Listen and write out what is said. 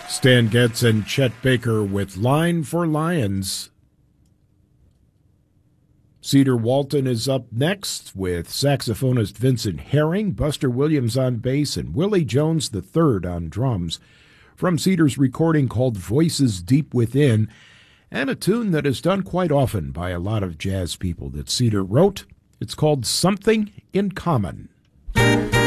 Stan Getz and Chet Baker with Line for Lions. Cedar Walton is up next with saxophonist Vincent Herring, Buster Williams on bass, and Willie Jones III on drums. From Cedar's recording called Voices Deep Within, and a tune that is done quite often by a lot of jazz people that Cedar wrote. It's called Something in Common.